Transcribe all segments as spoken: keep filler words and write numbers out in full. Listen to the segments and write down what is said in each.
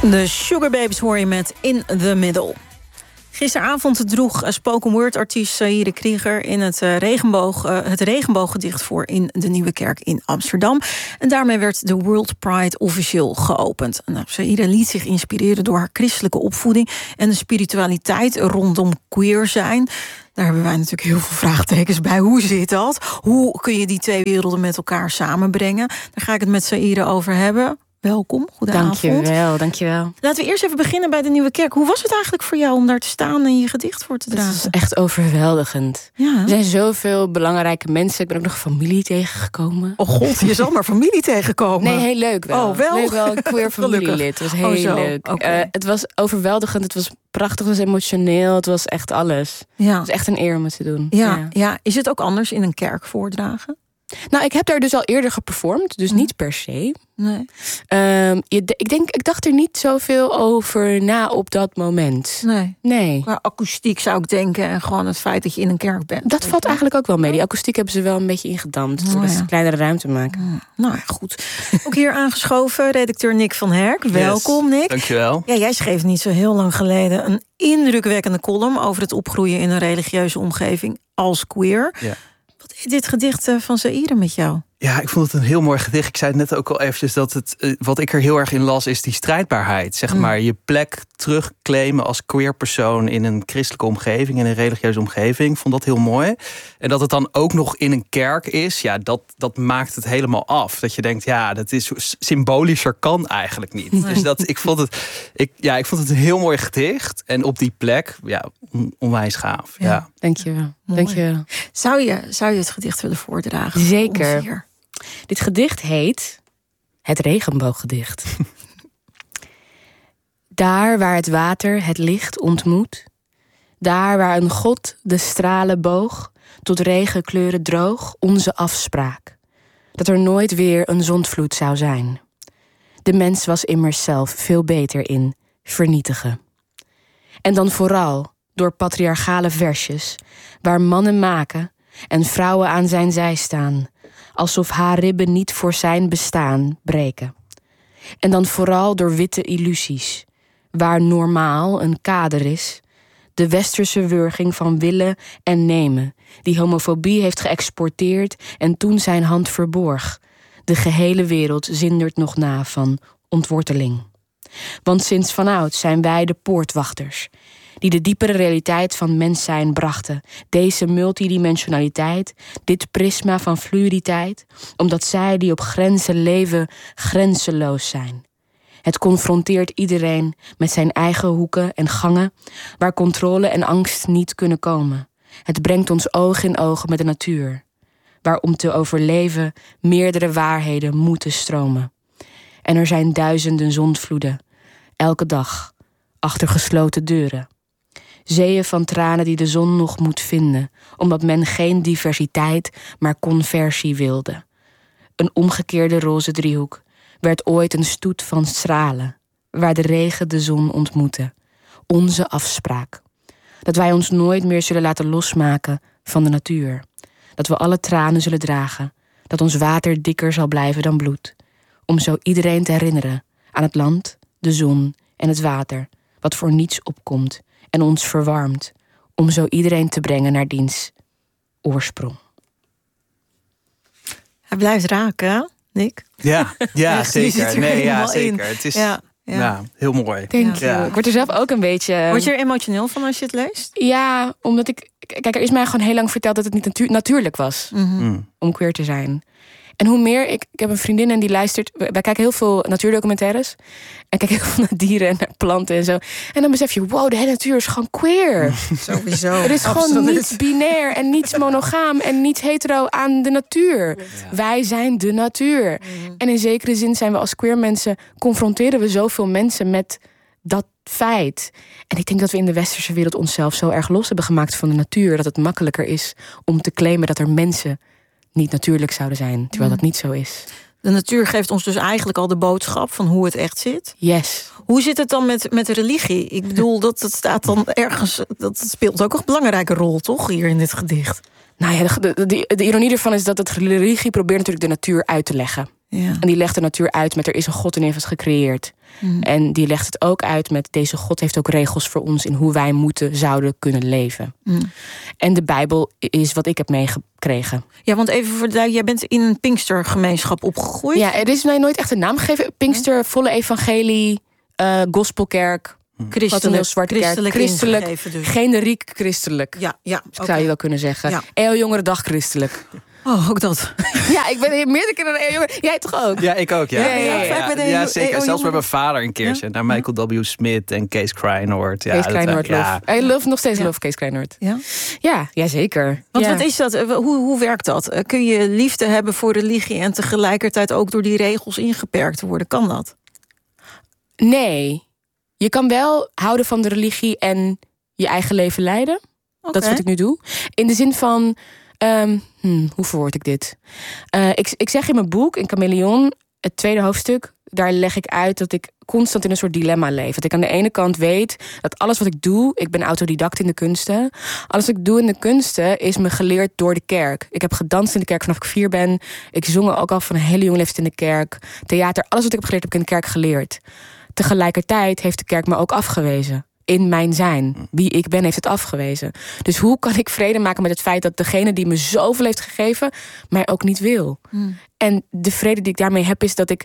De Sugar Babes hoor je met In the Middle. Gisteravond droeg spoken word artiest Saïre Krieger in het, uh, regenboog, uh, het regenbooggedicht voor in de Nieuwe Kerk in Amsterdam. En daarmee werd de World Pride officieel geopend. Nou, Saïre liet zich inspireren door haar christelijke opvoeding en de spiritualiteit rondom queer zijn. Daar hebben wij natuurlijk heel veel vraagtekens bij. Hoe zit dat? Hoe kun je die twee werelden met elkaar samenbrengen? Daar ga ik het met Saïre over hebben. Welkom, goedenavond. Dankjewel, dankjewel. Laten we eerst even beginnen bij de Nieuwe Kerk. Hoe was het eigenlijk voor jou om daar te staan en je gedicht voor te dragen? Het is echt overweldigend. Ja. Er zijn zoveel belangrijke mensen. Ik ben ook nog familie tegengekomen. Oh god, je zal maar familie tegenkomen. Nee, heel leuk wel. Oh, wel? Leuk wel, een queer familielid. Het was heel oh, leuk. Okay. Uh, het was overweldigend, het was prachtig, het was emotioneel. Het was echt alles. Ja. Het was echt een eer om het te doen. Ja, ja. ja. Is het ook anders in een kerk voordragen? Nou, ik heb daar dus al eerder geperformd, dus hm. niet per se. Nee. Um, je, ik denk, ik dacht er niet zoveel over na op dat moment. Nee. Nee. Maar akoestiek zou ik denken en gewoon het feit dat je in een kerk bent. Dat valt eigenlijk ook wel mee. Die akoestiek hebben ze wel een beetje ingedampt. Oh, zodat ze ja. een kleinere ruimte maken. Mm. Nou ja, goed. Ook hier aangeschoven, redacteur Nick van Herk. Yes. Welkom, Nick. Dankjewel. Ja, jij schreef niet zo heel lang geleden een indrukwekkende column over het opgroeien in een religieuze omgeving als queer. Ja. Wat is dit gedicht van Saïre met jou? Ja, ik vond het een heel mooi gedicht. Ik zei het net ook al eventjes dat het, uh, wat ik er heel erg in las, is die strijdbaarheid. Zeg mm. maar, je plek terugclaimen als queer persoon in een christelijke omgeving, in een religieuze omgeving. Ik vond dat heel mooi. En dat het dan ook nog in een kerk is, ja, dat, dat maakt het helemaal af. Dat je denkt, ja, dat is symbolischer kan eigenlijk niet. Nee. Dus dat, ik vond het, ik, ja, ik vond het een heel mooi gedicht. En op die plek, ja, on, onwijs gaaf. Ja. Ja. Dankjewel. Dankjewel. Zou je, zou je het gedicht willen voordragen? Zeker. Dit gedicht heet Het Regenbooggedicht. Daar waar het water het licht ontmoet, daar waar een god de stralen boog, tot regenkleuren droog onze afspraak, dat er nooit weer een zondvloed zou zijn. De mens was immers zelf veel beter in vernietigen. En dan vooral door patriarchale versjes, waar mannen maken en vrouwen aan zijn zij staan, alsof haar ribben niet voor zijn bestaan breken. En dan vooral door witte illusies, waar normaal een kader is, de westerse wurging van willen en nemen, die homofobie heeft geëxporteerd en toen zijn hand verborg. De gehele wereld zindert nog na van ontworteling. Want sinds vanouds zijn wij de poortwachters, die de diepere realiteit van mens zijn brachten. Deze multidimensionaliteit, dit prisma van fluiditeit, omdat zij die op grenzen leven grenzeloos zijn. Het confronteert iedereen met zijn eigen hoeken en gangen, waar controle en angst niet kunnen komen. Het brengt ons oog in oog met de natuur, waar om te overleven meerdere waarheden moeten stromen. En er zijn duizenden zondvloeden, elke dag, achter gesloten deuren. Zeeën van tranen die de zon nog moet vinden, omdat men geen diversiteit, maar conversie wilde. Een omgekeerde roze driehoek werd ooit een stoet van stralen, waar de regen de zon ontmoette. Onze afspraak. Dat wij ons nooit meer zullen laten losmaken van de natuur. Dat we alle tranen zullen dragen, dat ons water dikker zal blijven dan bloed. Om zo iedereen te herinneren aan het land, de zon en het water, wat voor niets opkomt en ons verwarmt, om zo iedereen te brengen naar diens oorsprong. Hij blijft raken, hè, Nick? Ja, ja, zeker. Nee, ja, zeker. In. Het is ja, ja. Ja, heel mooi. Thank you. Ja. Ik word er zelf ook een beetje... Word je er emotioneel van als je het leest? Ja, omdat ik... Kijk, er is mij gewoon heel lang verteld dat het niet natu- natuurlijk was Mm-hmm. Mm. om queer te zijn. En hoe meer ik... Ik heb een vriendin en die luistert... Wij kijken heel veel natuurdocumentaires. En kijken heel veel naar dieren en naar planten en zo. En dan besef je, wow, de hele natuur is gewoon queer. Sowieso. Er is Absoluut. gewoon niets binair en niets monogaam en niets hetero aan de natuur. Ja. Wij zijn de natuur. Mm. En in zekere zin zijn we als queer mensen... confronteren we zoveel mensen met dat feit. En ik denk dat we in de westerse wereld onszelf zo erg los hebben gemaakt van de natuur... dat het makkelijker is om te claimen dat er mensen niet natuurlijk zouden zijn. Terwijl mm. dat niet zo is. De natuur geeft ons dus eigenlijk al de boodschap van hoe het echt zit. Yes. Hoe zit het dan met, met de religie? Ik bedoel, dat, dat staat dan ergens... dat speelt ook een belangrijke rol, toch, hier in dit gedicht? Nou ja, de, de, de, de ironie ervan is dat het religie probeert natuurlijk de natuur uit te leggen. Ja. En die legt de natuur uit met er is een God en heeft het gecreëerd. Mm. En die legt het ook uit met deze God heeft ook regels voor ons in hoe wij moeten, zouden kunnen leven. Mm. En de Bijbel is wat ik heb meegekregen. Ja, want even voor de, jij bent in een Pinkstergemeenschap opgegroeid. Ja, er is mij nooit echt een naam gegeven. Pinkster, volle evangelie, uh, gospelkerk. Christelijk, zwarte christelijk, kerk. Christelijk, dus. generiek christelijk. Ja, ja, okay. Zou je wel kunnen zeggen. Ja. E O Jongere Dag christelijk. Oh, ook dat. Ja, ik ben meerdere keren een E O Jongere. Jij toch ook? Ja, ik ook. Ja, ja, ja, ja, ja. ja, ja zeker. Zelfs bij mijn vader een keertje. Ja? Naar Michael W. Smith en Kees Kleinoort. Ja, Kees Kleinoort, love. Ja. I love nog steeds ja. love Kees Kleinoort. Ja, ja, ja zeker. Want ja. wat is dat? Hoe, hoe werkt dat? Kun je liefde hebben voor religie en tegelijkertijd ook door die regels ingeperkt worden? Kan dat? Nee. Je kan wel houden van de religie en je eigen leven leiden. Okay. Dat is wat ik nu doe. In de zin van, um, hmm, hoe verwoord ik dit? Uh, ik, ik zeg in mijn boek, in Chameleon, het tweede hoofdstuk, daar leg ik uit dat ik constant in een soort dilemma leef. Dat ik aan de ene kant weet dat alles wat ik doe, ik ben autodidact in de kunsten. Alles wat ik doe in de kunsten is me geleerd door de kerk. Ik heb gedanst in de kerk vanaf ik vier ben. Ik zong ook al van een hele jonge leeftijd in de kerk. Theater, alles wat ik heb geleerd, heb ik in de kerk geleerd. Tegelijkertijd heeft de kerk me ook afgewezen. In mijn zijn. Wie ik ben, heeft het afgewezen. Dus hoe kan ik vrede maken met het feit dat degene die me zoveel heeft gegeven mij ook niet wil? Hmm. En de vrede die ik daarmee heb is dat ik...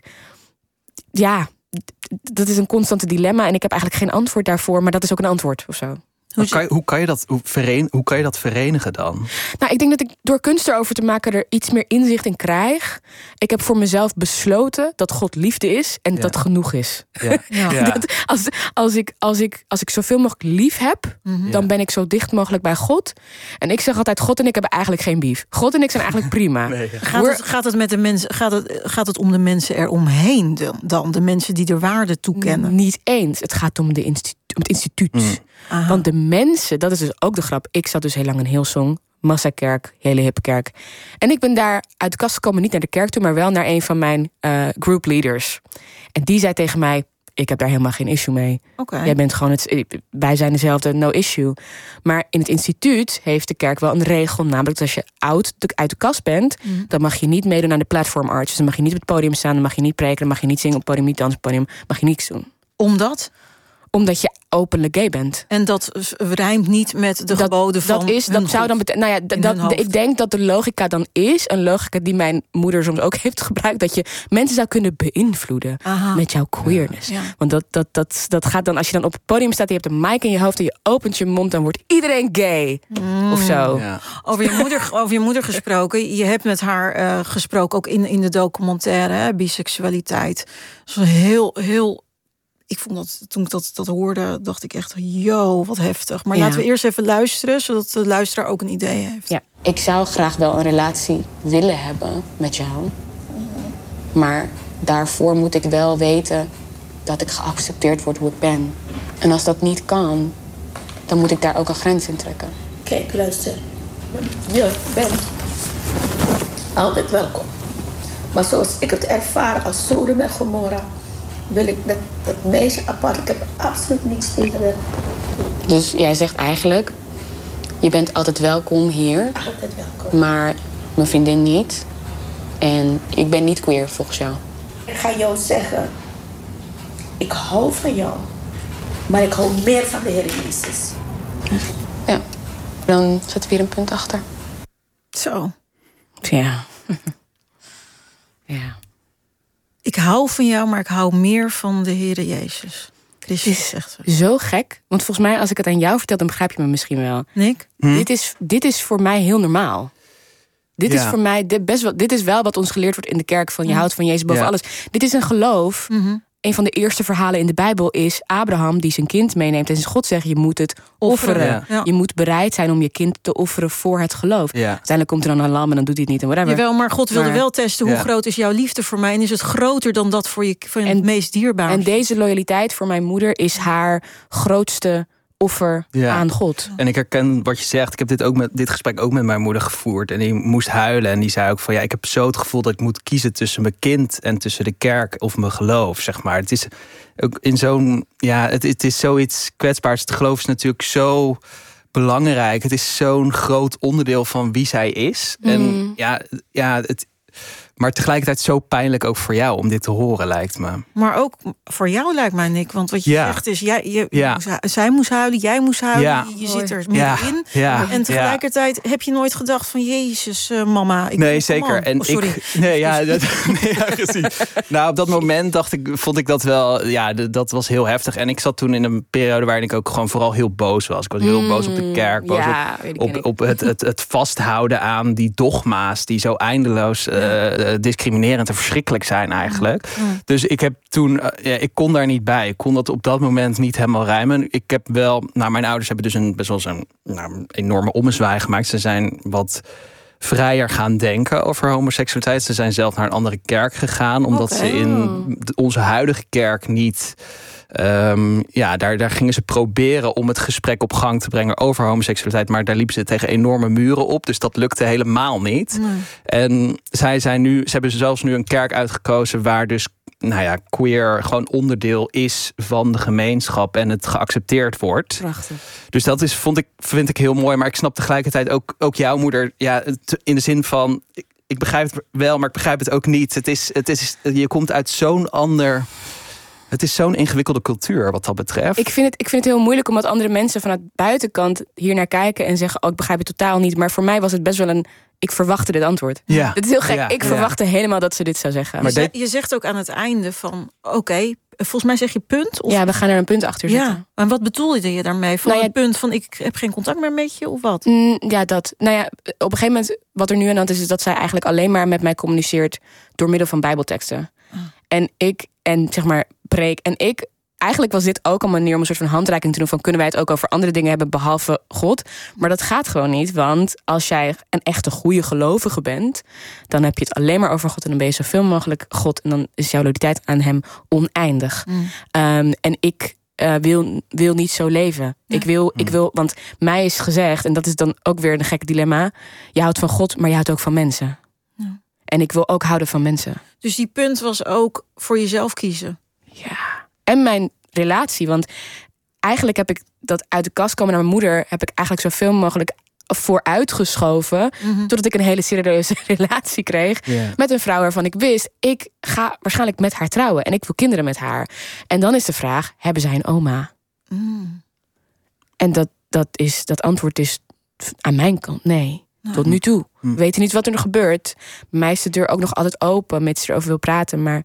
Ja, dat is een constante dilemma. En ik heb eigenlijk geen antwoord daarvoor. Maar dat is ook een antwoord of zo. Hoe kan, je, hoe, kan je dat, hoe, veren, hoe kan je dat verenigen dan? Nou, ik denk dat ik door kunst erover te maken er iets meer inzicht in krijg. Ik heb voor mezelf besloten dat God liefde is en ja. dat genoeg is. Ja. Ja. dat als, als, ik, als, ik, als ik zoveel mogelijk lief heb, mm-hmm. dan ben ik zo dicht mogelijk bij God. En ik zeg altijd, God en ik hebben eigenlijk geen beef. God en ik zijn eigenlijk prima. Nee, ja. gaat, het, gaat, het met de mensen, gaat, het, gaat het om de mensen eromheen dan? De mensen die de waarde toekennen? Niet eens. Het gaat om, de institu- om het instituut. Mm. Aha. Want de mensen, dat is dus ook de grap. Ik zat dus heel lang in Hillsong, Massakerk, hele hippe kerk. En ik ben daar uit de kast gekomen, niet naar de kerk toe, maar wel naar een van mijn uh, group leaders. En die zei tegen mij, ik heb daar helemaal geen issue mee. Okay. Jij bent gewoon het, wij zijn dezelfde, no issue. Maar in het instituut heeft de kerk wel een regel, namelijk dat als je oud uit de kast bent, mm. dan mag je niet meedoen aan de platform arts. Dus dan mag je niet op het podium staan, dan mag je niet preken, dan mag je niet zingen op het podium, niet dansen op het podium, mag je niks doen. Omdat? Omdat je openlijk gay bent. En dat rijmt niet met de dat, geboden van dat is, dat zou dan betekenen. Nou ja, dat, dat, ik denk dat de logica dan is, een logica die mijn moeder soms ook heeft gebruikt, dat je mensen zou kunnen beïnvloeden Aha. met jouw queerness. Ja. Want dat, dat, dat, dat gaat dan, als je dan op het podium staat, je hebt een mic in je hoofd en je opent je mond, dan wordt iedereen gay. Mm. Of zo. Ja. Over, je moeder, over je moeder gesproken. Je hebt met haar uh, gesproken, ook in, in de documentaire, hè, biseksualiteit. Dat is heel, heel. Ik vond dat, toen ik dat, dat hoorde, dacht ik echt, yo, wat heftig. Maar ja. laten we eerst even luisteren, zodat de luisteraar ook een idee heeft. Ja. Ik zou graag wel een relatie willen hebben met jou. Maar daarvoor moet ik wel weten dat ik geaccepteerd word hoe ik ben. En als dat niet kan, dan moet ik daar ook een grens in trekken. Kijk, luister. Je bent altijd welkom. Maar zoals ik het ervaar als Sodom en Gomorra, wil ik dat, dat meisje apart. Ik heb absoluut niets tegen haar. Dus jij zegt eigenlijk, je bent altijd welkom hier. Altijd welkom. Maar mijn vriendin niet. En ik ben niet queer volgens jou. Ik ga jou zeggen, ik hou van jou. Maar ik hou meer van de Heer Jezus. Ja, dan zetten we hier een punt achter. Zo. Ja. Ja. Ik hou van jou, maar ik hou meer van de Heere Jezus. Christus zegt zo. Zo gek. Want volgens mij, als ik het aan jou vertel, dan begrijp je me misschien wel. Nick? Hm? Dit, is, dit is voor mij heel normaal. Dit ja. is voor mij dit best wel. Dit is wel wat ons geleerd wordt in de kerk: van je hm. houdt van Jezus boven ja. alles. Dit is een geloof. Mm-hmm. Een van de eerste verhalen in de Bijbel is Abraham die zijn kind meeneemt en God zegt: je moet het offeren. Ja. Ja. Je moet bereid zijn om je kind te offeren voor het geloof. Ja. Uiteindelijk komt er dan een lam en dan doet hij het niet en whatever. Jawel, maar God wilde maar, wel testen hoe ja. groot is jouw liefde voor mij en is het groter dan dat voor je voor en, het meest dierbaar. En deze loyaliteit voor mijn moeder is haar grootste offer ja. aan God. En ik herken wat je zegt. Ik heb dit, ook met, dit gesprek ook met mijn moeder gevoerd. En die moest huilen. En die zei ook van ja, ik heb zo het gevoel dat ik moet kiezen tussen mijn kind en tussen de kerk of mijn geloof, zeg maar. Het is ook in zo'n, ja, het, het is zoiets kwetsbaars. Het geloof is natuurlijk zo belangrijk. Het is zo'n groot onderdeel van wie zij is. Mm. En ja, ja, het. Maar tegelijkertijd zo pijnlijk ook voor jou om dit te horen, lijkt me. Maar ook voor jou lijkt mij, Nick. Want wat je ja. zegt is, jij, je, ja. moest, zij moest huilen, jij moest huilen. Ja. Je, je zit er middenin. Ja. Ja. En tegelijkertijd ja. heb je nooit gedacht van... Jezus, uh, mama. Ik nee, zeker. En oh, sorry. Ik, nee, ja, dat, nee, ja, precies. Nou, op dat moment dacht ik, vond ik dat wel... Ja, dat was heel heftig. En ik zat toen in een periode waarin ik ook gewoon vooral heel boos was. Ik was heel mm, boos op de kerk. Boos ja, op, op, op het, het, het vasthouden aan die dogma's... die zo eindeloos uh, discriminerend en verschrikkelijk zijn eigenlijk. Mm. Dus ik heb toen... Uh, ja, ik kon daar niet bij. Ik kon dat op dat moment niet helemaal rijmen. Ik heb wel... Nou, mijn ouders hebben dus een best wel zo'n nou, enorme ommezwaai gemaakt. Ze zijn wat vrijer gaan denken over homoseksualiteit. Ze zijn zelf naar een andere kerk gegaan... omdat okay. ze in onze huidige kerk niet... Um, ja, daar, daar gingen ze proberen om het gesprek op gang te brengen over homoseksualiteit. Maar daar liepen ze tegen enorme muren op. Dus dat lukte helemaal niet. Nee. En zij zijn nu, ze hebben zelfs nu een kerk uitgekozen waar dus nou ja, queer gewoon onderdeel is van de gemeenschap en het geaccepteerd wordt. Prachtig. Dus dat is, vond ik, vind ik heel mooi. Maar ik snap tegelijkertijd ook, ook jouw moeder, ja, in de zin van, ik, ik begrijp het wel, maar ik begrijp het ook niet. Het is, het is, je komt uit zo'n ander... Het is zo'n ingewikkelde cultuur wat dat betreft. Ik vind, het, ik vind het heel moeilijk omdat andere mensen vanuit buitenkant hier naar kijken en zeggen, oh, ik begrijp het totaal niet. Maar voor mij was het best wel een, ik verwachtte dit antwoord. Ja. Dat is heel gek. Ja, ik verwachtte ja. helemaal dat ze dit zou zeggen. Maar je, je zegt ook aan het einde van, oké, okay, volgens mij zeg je punt? Of... Ja, we gaan er een punt achter zetten. Ja. En wat bedoelde je daarmee? Van nou ja, een punt van, ik heb geen contact meer met je of wat? Mm, ja, dat. Nou ja, op een gegeven moment, wat er nu aan de hand is, is dat zij eigenlijk alleen maar met mij communiceert door middel van bijbelteksten. Oh. En ik, en zeg maar, preek. En ik, eigenlijk was dit ook een manier om een soort van handreiking te doen van, kunnen wij het ook over andere dingen hebben behalve God? Maar dat gaat gewoon niet, want als jij een echte goede gelovige bent, dan heb je het alleen maar over God en dan ben je zoveel mogelijk God en dan is jouw loyaliteit aan hem oneindig. Mm. Um, en ik uh, wil, wil niet zo leven. Ja. Ik wil, ik wil, want mij is gezegd, en dat is dan ook weer een gek dilemma, je houdt van God, maar je houdt ook van mensen. Ja. En ik wil ook houden van mensen. Dus die punt was ook voor jezelf kiezen? Ja. En mijn relatie. Want eigenlijk heb ik dat uit de kast komen naar mijn moeder, heb ik eigenlijk zoveel mogelijk vooruitgeschoven. Mm-hmm. Totdat ik een hele serieuze relatie kreeg. Yeah. Met een vrouw waarvan ik wist, ik ga waarschijnlijk met haar trouwen. En ik wil kinderen met haar. En dan is de vraag, hebben zij een oma? Mm. En dat, dat, is, dat antwoord is aan mijn kant, nee. Nou. Tot nu toe. We weten niet wat er nog gebeurt. Bij mij is de deur ook nog altijd open, mits je erover wil praten. Maar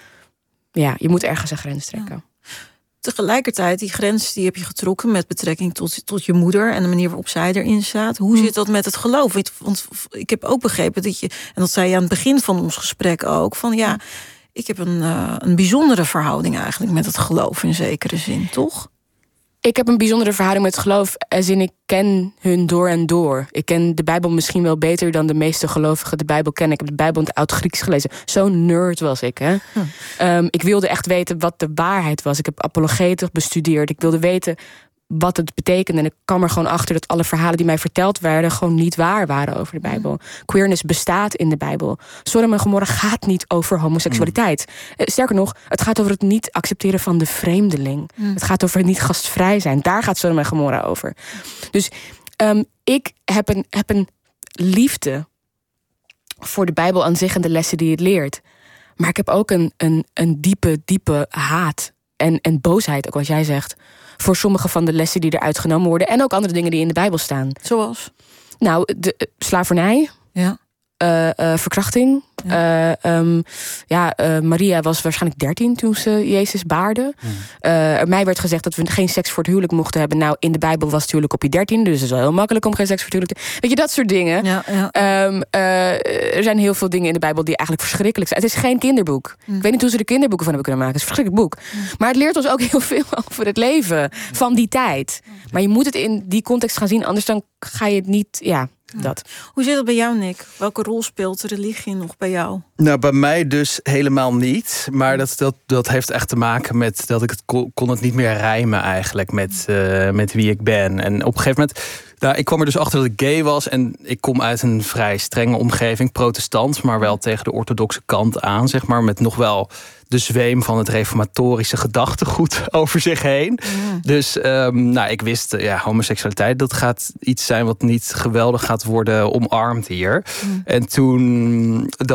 ja, je moet ergens een grens trekken. Ja. Tegelijkertijd, die grens die heb je getrokken met betrekking tot, tot je moeder en de manier waarop zij erin staat. Hoe hm. zit dat met het geloof? Want ik heb ook begrepen dat je, en dat zei je aan het begin van ons gesprek ook, van ja, ik heb een, uh, een bijzondere verhouding eigenlijk met het geloof in zekere zin, toch? Ik heb een bijzondere verhouding met het geloof. Als in, ik ken hun door en door. Ik ken de Bijbel misschien wel beter dan de meeste gelovigen de Bijbel kennen. Ik heb de Bijbel in het Oud-Grieks gelezen. Zo'n nerd was ik. Hè? Hm. Um, ik wilde echt weten wat de waarheid was. Ik heb apologetic bestudeerd. Ik wilde weten wat het betekende. En ik kwam er gewoon achter dat alle verhalen die mij verteld werden gewoon niet waar waren over de Bijbel. Mm. Queerness bestaat in de Bijbel. Sodom en Gomorra gaat niet over homoseksualiteit. Mm. Sterker nog, het gaat over het niet accepteren van de vreemdeling. Mm. Het gaat over het niet gastvrij zijn. Daar gaat Sodom en Gomorra over. Dus um, ik heb een, heb een liefde voor de Bijbel aan zich en de lessen die het leert. Maar ik heb ook een, een, een diepe, diepe haat en, en boosheid, ook wat jij zegt, voor sommige van de lessen die eruit genomen worden. En ook andere dingen die in de Bijbel staan. Zoals? Nou, de uh, slavernij. Ja. Uh, uh, verkrachting. Ja. Uh, um, ja, uh, Maria was waarschijnlijk dertien toen ze Jezus baarde. Hmm. Uh, mij werd gezegd dat we geen seks voor het huwelijk mochten hebben. Nou, in de Bijbel was het huwelijk op je dertien. Dus het is wel heel makkelijk om geen seks voor het huwelijk te... Weet je, dat soort dingen. Ja, ja. Um, uh, er zijn heel veel dingen in de Bijbel die eigenlijk verschrikkelijk zijn. Het is geen kinderboek. Hmm. Ik weet niet hoe ze er kinderboeken van hebben kunnen maken. Het is een verschrikkelijk boek. Hmm. Maar het leert ons ook heel veel over het leven van die tijd. Maar je moet het in die context gaan zien. Anders dan ga je het niet... Ja, dat. Hoe zit het bij jou, Nick? Welke rol speelt de religie nog bij jou? Nou, bij mij dus helemaal niet. Maar dat, dat, dat heeft echt te maken met dat ik het kon, kon het niet meer rijmen eigenlijk met, uh, met wie ik ben. En op een gegeven moment, nou, ik kwam er dus achter dat ik gay was. En ik kom uit een vrij strenge omgeving, protestant, maar wel tegen de orthodoxe kant aan, zeg maar, met nog wel de zweem van het reformatorische gedachtegoed over zich heen. Mm. Dus um, nou, ik wist, ja, homoseksualiteit, dat gaat iets zijn wat niet geweldig gaat worden omarmd hier. Mm. En toen dacht ik op een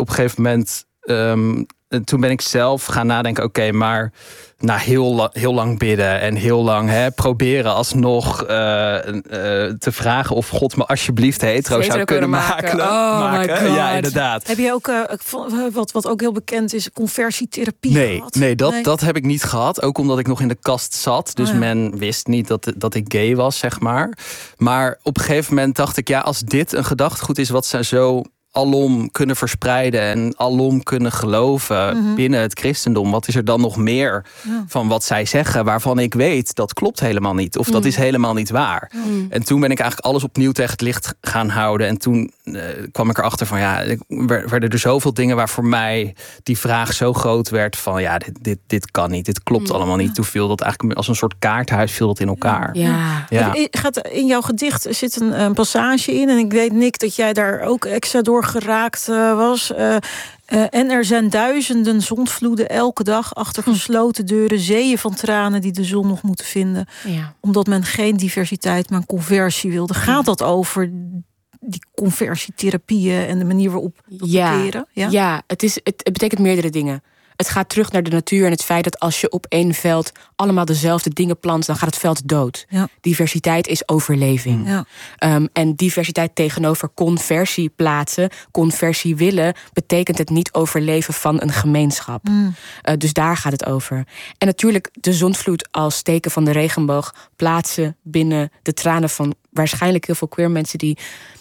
een gegeven moment... Um, toen ben ik zelf gaan nadenken... oké, okay, maar na heel, la- heel lang bidden... en heel lang hè, proberen alsnog uh, uh, te vragen... of God me alsjeblieft hetero zou kunnen maken. maken. Oh maken. Ja, inderdaad. Heb je ook, uh, wat, wat ook heel bekend is... conversietherapie nee, gehad? Nee, dat, nee, dat heb ik niet gehad. Ook omdat ik nog in de kast zat. Dus oh ja. men wist niet dat, dat ik gay was, zeg maar. Maar op een gegeven moment dacht ik... ja, als dit een gedachtegoed is wat ze zo... alom kunnen verspreiden en alom kunnen geloven mm-hmm. binnen het christendom. Wat is er dan nog meer ja. van wat zij zeggen... waarvan ik weet, dat klopt helemaal niet. Of mm. dat is helemaal niet waar. Mm. En toen ben ik eigenlijk alles opnieuw tegen het licht gaan houden. En toen uh, kwam ik erachter van... ja, er werden er zoveel dingen waar voor mij die vraag zo groot werd... van ja, dit, dit, dit kan niet, dit klopt mm. allemaal niet. Toen viel dat eigenlijk als een soort kaarthuis viel dat in elkaar. Ja. Ja. Ja. Gaat in jouw gedicht zit een, een passage in... en ik weet, Nick, dat jij daar ook extra door geraakt uh, was. Uh, uh, en er zijn duizenden zondvloeden elke dag... achter gesloten deuren, zeeën van tranen... die de zon nog moeten vinden. Ja. Omdat men geen diversiteit, maar conversie wilde. Gaat dat over die conversietherapieën... en de manier waarop dat ja. bekeren? Ja, ja het, is, het, het betekent meerdere dingen. Het gaat terug naar de natuur en het feit dat als je op één veld... allemaal dezelfde dingen plant, dan gaat het veld dood. Ja. Diversiteit is overleving. Ja. Um, en diversiteit tegenover conversie plaatsen... conversie willen, betekent het niet overleven van een gemeenschap. Mm. Uh, dus daar gaat het over. En natuurlijk de zondvloed als teken van de regenboog... plaatsen binnen de tranen van waarschijnlijk heel veel queer mensen... die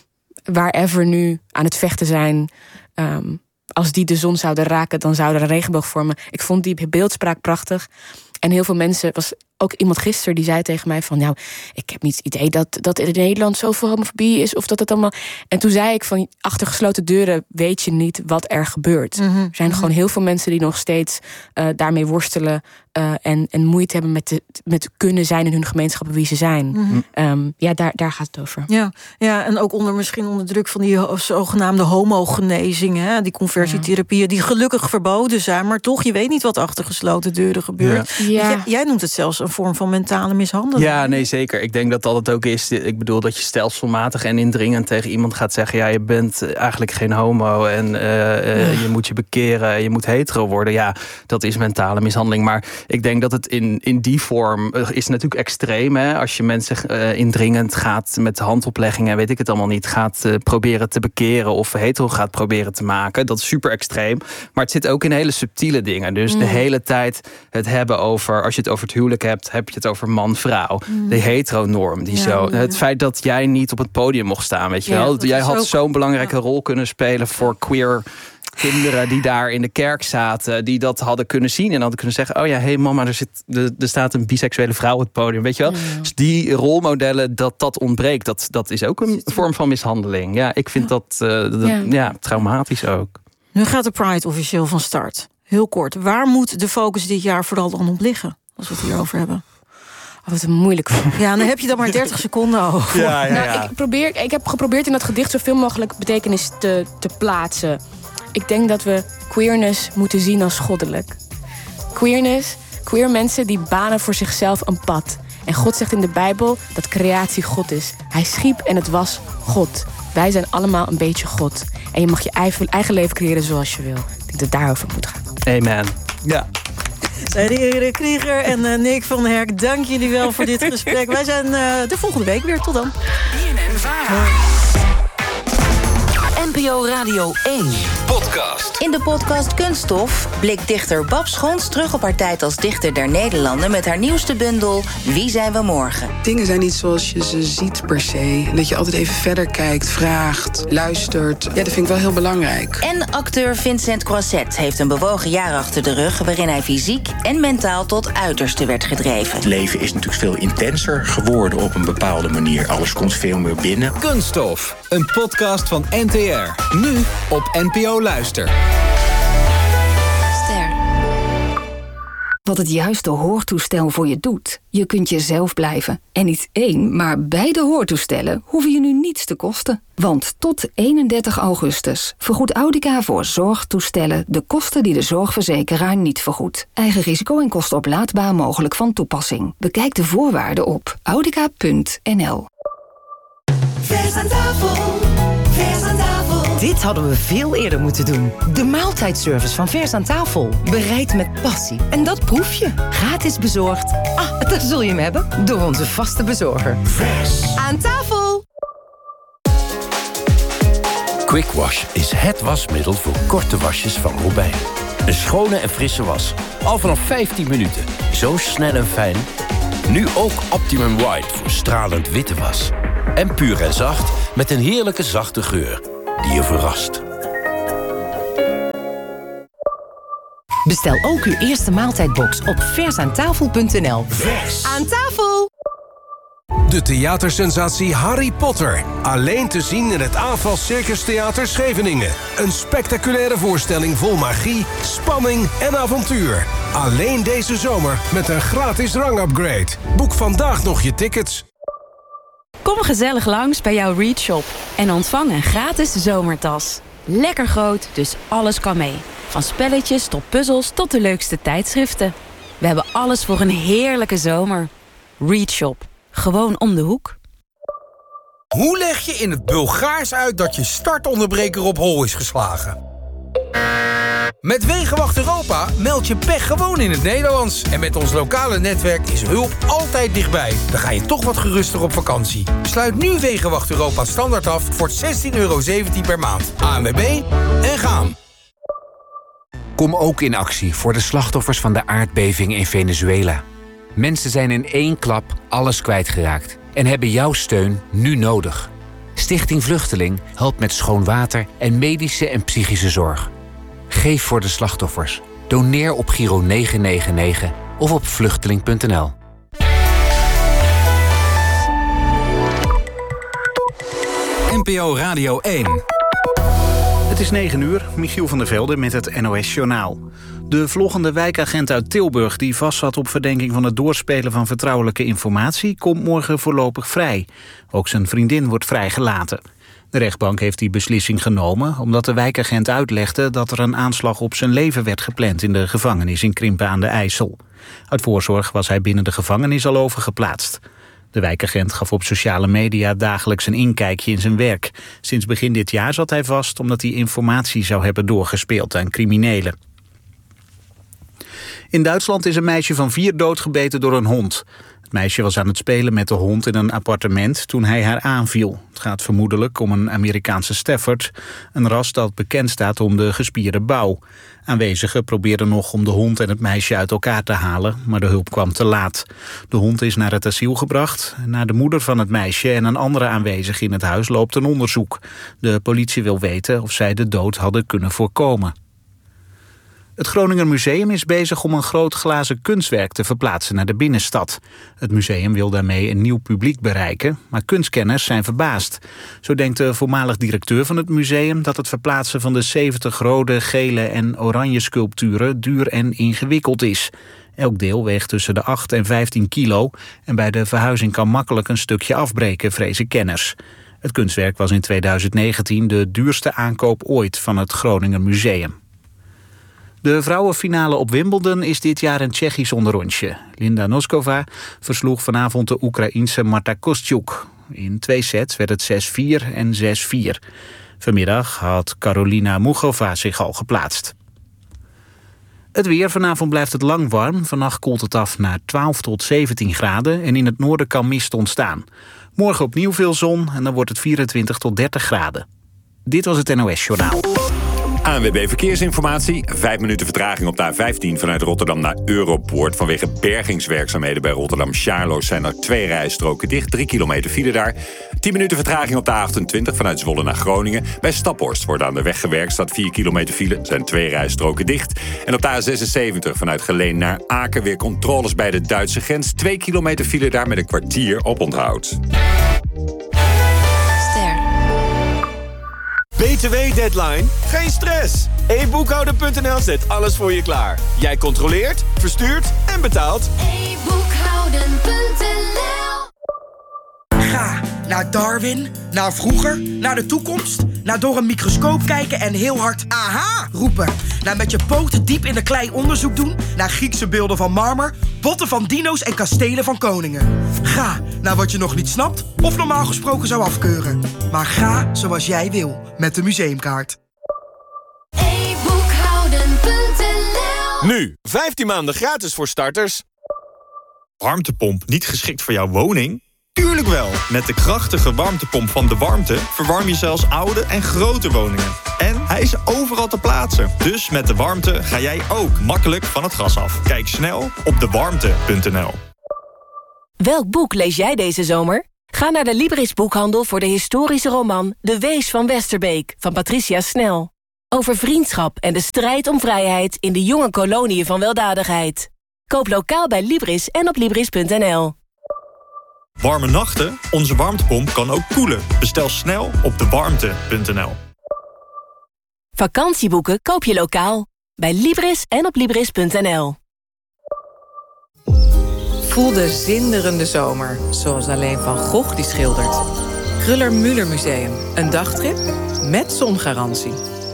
wherever nu aan het vechten zijn... Um, als die de zon zouden raken, dan zou er een regenboog vormen. Ik vond die beeldspraak prachtig. En heel veel mensen, was ook iemand gisteren die zei tegen mij van... nou, ik heb niet het idee dat, dat in Nederland zoveel homofobie is... of dat het allemaal... En toen zei ik van, achter gesloten deuren weet je niet wat er gebeurt. Mm-hmm. Er zijn gewoon heel veel mensen die nog steeds uh, daarmee worstelen... Uh, en, en moeite hebben met, de, met kunnen zijn in hun gemeenschappen wie ze zijn. Mm-hmm. Um, ja, daar, daar gaat het over. Ja, ja, en ook onder misschien onder druk van die zogenaamde homogenezing... Hè, die conversietherapieën die gelukkig verboden zijn... maar toch, je weet niet wat achter gesloten deuren gebeurt. Ja. Ja. Jij, jij noemt het zelfs een vorm van mentale mishandeling. Ja, nee, zeker. Ik denk dat dat het ook is. Ik bedoel dat je stelselmatig en indringend tegen iemand gaat zeggen... ja, je bent eigenlijk geen homo en uh, uh, ja. je moet je bekeren... je moet hetero worden. Ja, dat is mentale mishandeling. Maar ik denk dat het in, in die vorm is natuurlijk extreem. Hè? Als je mensen uh, indringend gaat met handopleggingen... weet ik het allemaal niet, gaat uh, proberen te bekeren... of hetero gaat proberen te maken. Dat is super extreem. Maar het zit ook in hele subtiele dingen. Dus mm. de hele tijd het hebben over... als je het over het huwelijk hebt, heb je het over man-vrouw. Mm. De heteronorm. Die ja, zo, ja. Het feit dat jij niet op het podium mocht staan, weet je ja, wel. Jij had ook zo'n belangrijke ja. rol kunnen spelen voor queer... kinderen die daar in de kerk zaten, die dat hadden kunnen zien en hadden kunnen zeggen: oh ja, hé hey mama, er, zit, er, er staat een biseksuele vrouw op het podium, weet je wel? Ja. Dus die rolmodellen, dat dat ontbreekt, dat, dat is ook een vorm van mishandeling. Ja, ik vind ja. dat, uh, dat ja. ja, traumatisch ook. Nu gaat de Pride officieel van start. Heel kort, waar moet de focus dit jaar vooral dan op liggen, als we het hierover hebben? Oh, wat een moeilijk vraag. Ja, dan heb je dan maar dertig seconden over. Ja, ja, ja. Nou, ik, probeer, ik heb geprobeerd in dat gedicht zoveel mogelijk betekenis te, te plaatsen. Ik denk dat we queerness moeten zien als goddelijk. Queerness, queer mensen die banen voor zichzelf een pad. En God zegt in de Bijbel dat creatie God is. Hij schiep en het was God. Wij zijn allemaal een beetje God. En je mag je eigen leven creëren zoals je wil. Ik denk dat het daarover moet gaan. Amen. Ja. Sayre Krieger en uh, Nick van Herk, dank jullie wel voor dit gesprek. Wij zijn uh, de volgende week weer. Tot dan. B N N Vara. N P O Radio één. Podcast. In de podcast Kunststof blikt dichter Bab Schons terug op haar tijd als dichter der Nederlanden met haar nieuwste bundel Wie zijn we morgen? Dingen zijn niet zoals je ze ziet per se. En dat je altijd even verder kijkt, vraagt, luistert. Ja, dat vind ik wel heel belangrijk. En acteur Vincent Croisset heeft een bewogen jaar achter de rug waarin hij fysiek en mentaal tot uiterste werd gedreven. Het leven is natuurlijk veel intenser geworden op een bepaalde manier. Alles komt veel meer binnen. Kunststof, een podcast van N T R. Nu op N P O Luister. Ster. Wat het juiste hoortoestel voor je doet. Je kunt jezelf blijven. En niet één, maar beide hoortoestellen hoeven je nu niets te kosten. Want tot eenendertig augustus vergoedt Audica voor zorgtoestellen de kosten die de zorgverzekeraar niet vergoedt. Eigen risico en kosten oplaadbaar mogelijk van toepassing. Bekijk de voorwaarden op audica punt n l. Vers aan tafel, vers aan tafel. Dit hadden we veel eerder moeten doen. De maaltijdservice van Vers aan tafel. Bereid met passie. En dat proef je. Gratis bezorgd. Ah, daar zul je hem hebben. Door onze vaste bezorger. Vers aan tafel. Quick Wash is het wasmiddel voor korte wasjes van Robijn. Een schone en frisse was. Al vanaf vijftien minuten. Zo snel en fijn. Nu ook Optimum White voor stralend witte was. En puur en zacht met een heerlijke zachte geur die je verrast. Bestel ook uw eerste maaltijdbox op versaantafel punt n l. Vers aan tafel! De theatersensatie Harry Potter. Alleen te zien in het Aanval Circus Theater Scheveningen. Een spectaculaire voorstelling vol magie, spanning en avontuur. Alleen deze zomer met een gratis rangupgrade. Boek vandaag nog je tickets. Kom gezellig langs bij jouw Read Shop en ontvang een gratis zomertas. Lekker groot, dus alles kan mee. Van spelletjes tot puzzels tot de leukste tijdschriften. We hebben alles voor een heerlijke zomer. Read Shop. Gewoon om de hoek. Hoe leg je in het Bulgaars uit dat je startonderbreker op hol is geslagen? Met Wegenwacht Europa meld je pech gewoon in het Nederlands. En met ons lokale netwerk is hulp altijd dichtbij. Dan ga je toch wat geruster op vakantie. Sluit nu Wegenwacht Europa standaard af voor zestien euro zeventien per maand. A N W B en gaan. Kom ook in actie voor de slachtoffers van de aardbeving in Venezuela. Mensen zijn in één klap alles kwijtgeraakt en hebben jouw steun nu nodig. Stichting Vluchteling helpt met schoon water en medische en psychische zorg. Geef voor de slachtoffers. Doneer op Giro negen negen negen of op vluchteling punt n l. N P O Radio één. Het is negen uur, Michiel van der Velde met het N O S-journaal. De vloggende wijkagent uit Tilburg die vastzat op verdenking van het doorspelen van vertrouwelijke informatie komt morgen voorlopig vrij. Ook zijn vriendin wordt vrijgelaten. De rechtbank heeft die beslissing genomen omdat de wijkagent uitlegde dat er een aanslag op zijn leven werd gepland in de gevangenis in Krimpen aan de IJssel. Uit voorzorg was hij binnen de gevangenis al overgeplaatst. De wijkagent gaf op sociale media dagelijks een inkijkje in zijn werk. Sinds begin dit jaar zat hij vast omdat hij informatie zou hebben doorgespeeld aan criminelen. In Duitsland is een meisje van vier doodgebeten door een hond. Het meisje was aan het spelen met de hond in een appartement toen hij haar aanviel. Het gaat vermoedelijk om een Amerikaanse Stafford, een ras dat bekend staat om de gespierde bouw. Aanwezigen probeerden nog om de hond en het meisje uit elkaar te halen, maar de hulp kwam te laat. De hond is naar het asiel gebracht. Naar de moeder van het meisje en een andere aanwezige in het huis loopt een onderzoek. De politie wil weten of zij de dood hadden kunnen voorkomen. Het Groninger Museum is bezig om een groot glazen kunstwerk te verplaatsen naar de binnenstad. Het museum wil daarmee een nieuw publiek bereiken, maar kunstkenners zijn verbaasd. Zo denkt de voormalig directeur van het museum dat het verplaatsen van de zeventig rode, gele en oranje sculpturen duur en ingewikkeld is. Elk deel weegt tussen de acht en vijftien kilo en bij de verhuizing kan makkelijk een stukje afbreken, vrezen kenners. Het kunstwerk was in tweeduizend negentien de duurste aankoop ooit van het Groninger Museum. De vrouwenfinale op Wimbledon is dit jaar een Tsjechisch onderrondje. Linda Noskova versloeg vanavond de Oekraïense Marta Kostyuk. In twee sets werd het zes vier en zes vier. Vanmiddag had Karolina Muchova zich al geplaatst. Het weer. Vanavond blijft het lang warm. Vannacht koelt het af naar twaalf tot zeventien graden en in het noorden kan mist ontstaan. Morgen opnieuw veel zon en dan wordt het vierentwintig tot dertig graden. Dit was het N O S-journaal. A N W B Verkeersinformatie. Vijf minuten vertraging op de A vijftien vanuit Rotterdam naar Europoort. Vanwege bergingswerkzaamheden bij Rotterdam-Charloes zijn er twee rijstroken dicht. Drie kilometer file daar. Tien minuten vertraging op de A achtentwintig vanuit Zwolle naar Groningen. Bij Staphorst wordt aan de weg gewerkt. Staat vier kilometer file. Zijn twee rijstroken dicht. En op de A zesenzeventig vanuit Geleen naar Aken weer controles bij de Duitse grens. Twee kilometer file daar met een kwartier op onthoud. B T W-deadline? Geen stress! e boekhouder punt n l zet alles voor je klaar. Jij controleert, verstuurt en betaalt. e boekhouden punt n l. Ga naar Darwin, naar vroeger, naar de toekomst. Naar door een microscoop kijken en heel hard aha roepen. Naar met je poten diep in de klei onderzoek doen. Naar Griekse beelden van marmer Botten van dino's en kastelen van koningen. Ga naar wat je nog niet snapt of normaal gesproken zou afkeuren. Maar ga zoals jij wil met de museumkaart. e boekhouden punt n l Nu, vijftien maanden gratis voor starters. Warmtepomp niet geschikt voor jouw woning? Tuurlijk wel. Met de krachtige warmtepomp van De Warmte verwarm je zelfs oude en grote woningen. En hij is overal te plaatsen. Dus met De Warmte ga jij ook makkelijk van het gas af. Kijk snel op de warmte punt n l. Welk boek lees jij deze zomer? Ga naar de Libris boekhandel voor de historische roman De Wees van Westerbeek van Patricia Snel. Over vriendschap en de strijd om vrijheid in de jonge koloniën van weldadigheid. Koop lokaal bij Libris en op libris punt n l. Warme nachten? Onze warmtepomp kan ook koelen. Bestel snel op de warmte punt n l. Vakantieboeken koop je lokaal. Bij Libris en op libris punt n l. Voel de zinderende zomer, zoals alleen Van Gogh die schildert. Kruller-Müller Museum, een dagtrip met zongarantie.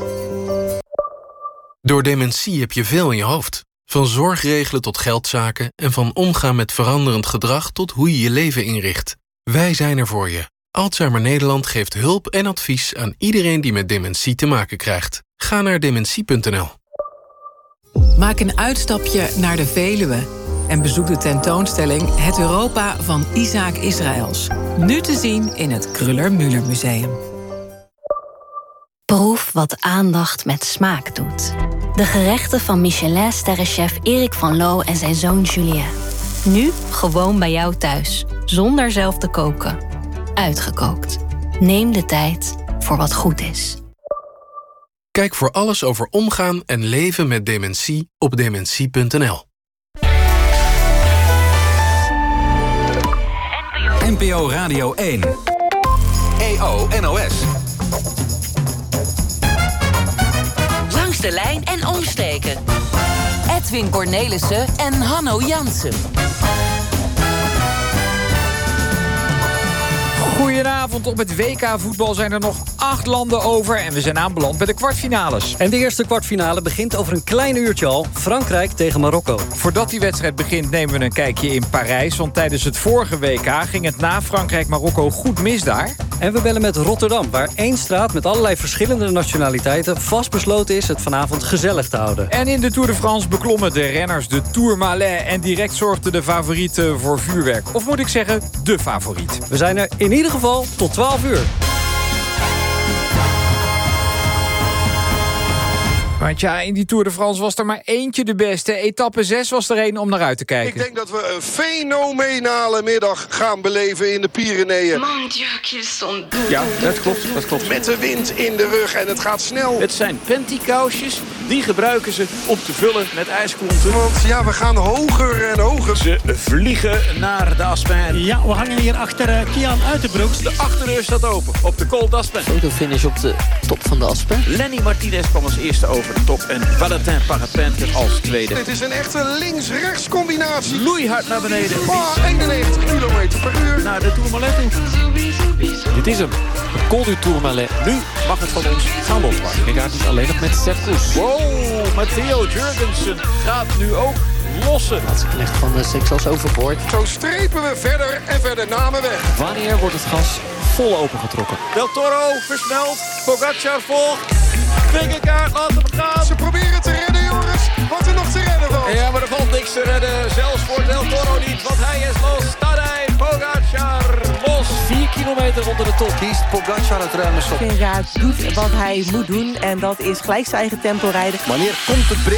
Door dementie heb je veel in je hoofd. Van zorgregelen tot geldzaken en van omgaan met veranderend gedrag tot hoe je je leven inricht. Wij zijn er voor je. Alzheimer Nederland geeft hulp en advies aan iedereen die met dementie te maken krijgt. Ga naar dementie punt n l. Maak een uitstapje naar de Veluwe en bezoek de tentoonstelling Het Europa van Isaac Israëls. Nu te zien in het Kruller-Müller Museum. Proef wat aandacht met smaak doet. De gerechten van Michelin-sterrenchef Erik van Loo en zijn zoon Julien. Nu gewoon bij jou thuis, zonder zelf te koken. Uitgekookt. Neem de tijd voor wat goed is. Kijk voor alles over omgaan en leven met dementie op dementie punt n l. N P O Radio één. E O N O S. Langs de lijn en omstreken. Edwin Cornelissen en Hanno Jansen. Goedenavond. Op het W K-voetbal zijn er nog acht landen over en we zijn aanbeland bij de kwartfinales. En de eerste kwartfinale begint over een klein uurtje al. Frankrijk tegen Marokko. Voordat die wedstrijd begint nemen we een kijkje in Parijs. Want tijdens het vorige W K ging het na Frankrijk-Marokko goed mis daar. En we bellen met Rotterdam, waar één straat met allerlei verschillende nationaliteiten vastbesloten is het vanavond gezellig te houden. En in de Tour de France beklommen de renners de Tourmalet en direct zorgde de favoriet voor vuurwerk. Of moet ik zeggen, de favoriet. We zijn er in ieder geval tot twaalf uur. Want ja, in die Tour de France was er maar eentje de beste. Etappe zes was er één om naar uit te kijken. Ik denk dat we een fenomenale middag gaan beleven in de Pyreneeën. Mon Dieu, qu'ils sont doux. Ja, dat klopt, dat klopt. Met de wind in de rug en het gaat snel. Het zijn pentikousjes. Die gebruiken ze om te vullen met ijsklonten. Want ja, we gaan hoger en hoger. Ze vliegen naar de Aspen. Ja, we hangen hier achter uh, Kian Uitenbroeks. De achterdeur staat open op de Col d'Aspen. Fotofinish op de top van de Aspen. Lenny Martinez kwam als eerste over de top. En Valentin Parapente als tweede. Dit is een echte links-rechts combinatie. Loeihard naar beneden. Oh, eenennegentig kilometer per uur. Naar de Tourmalet toe. Dit is hem. De Col du Tourmalet. Nu mag het van ons gaan losmaken. Ik ga niet alleen nog met Sepp Kuss. Wow, Matteo Jurgensen gaat nu ook lossen. Laatste van de Sexels overboord. Zo strepen we verder en verder namen weg. Wanneer wordt het gas vol opengetrokken? Del Toro versnelt. Pogacar volgt. Vingegaard, laat hem gaan. Ze proberen te redden, jongens. Wat er nog te redden valt. Ja, maar er valt niks te redden. Zelfs voor Del Toro niet, want hij is los. Tadej Pogacar los. Vier kilometer onder de top. Kiest Pogacar het ruime stop. Vingegaard doet wat hij moet doen. En dat is gelijk zijn eigen tempo rijden. Wanneer komt het break?